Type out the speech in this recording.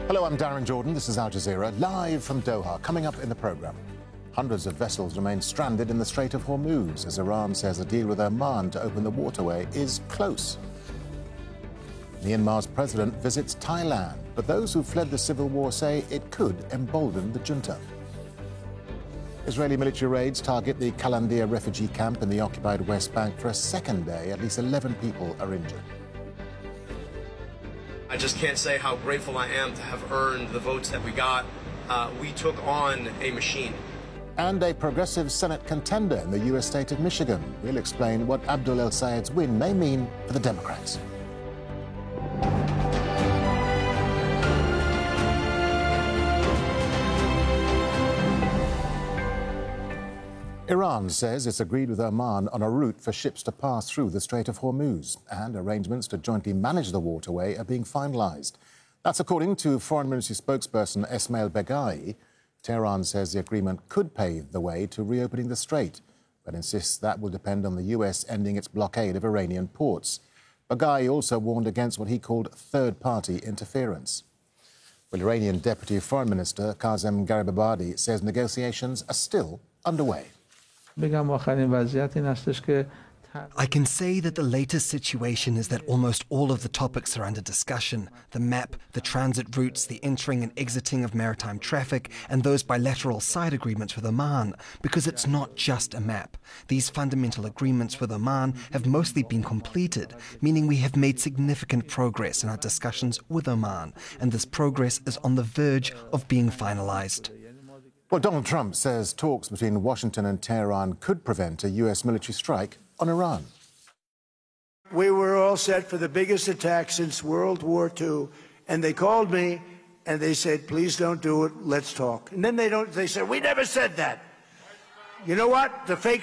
Hello, I'm Darren Jordan. This is Al Jazeera, live from Doha. Coming up in the programme, hundreds of vessels remain stranded in the Strait of Hormuz as Iran says a deal with Oman to open the waterway is close. Myanmar's president visits Thailand, but those who fled the civil war say it could embolden the junta. Israeli military raids target the Kalandia refugee camp in the occupied West Bank for a second day. At least 11 people are injured. I just can't say how grateful I am to have earned the votes that we got. We took on a machine. And a progressive Senate contender in the U.S. state of Michigan. We'll explain what Abdul El-Sayed's win may mean for the Democrats. Iran says it's agreed with Oman on a route for ships to pass through the Strait of Hormuz, and arrangements to jointly manage the waterway are being finalised. That's according to Foreign Ministry spokesperson Esmail Beghai. Tehran says the agreement could pave the way to reopening the strait, but insists that will depend on the US ending its blockade of Iranian ports. Beghai also warned against what he called third-party interference. Well, Iranian Deputy Foreign Minister Kazem Garibabadi says negotiations are still underway. I can say that the latest situation is that almost all of the topics are under discussion. The map, the transit routes, the entering and exiting of maritime traffic, and those bilateral side agreements with Oman, because it's not just a map. These fundamental agreements with Oman have mostly been completed, meaning we have made significant progress in our discussions with Oman, and this progress is on the verge of being finalized. Well, Donald Trump says talks between Washington and Tehran could prevent a US military strike on Iran. We were all set for the biggest attack since World War II, and they called me and they said, please don't do it, let's talk. And then they said, we never said that. You know what? The fake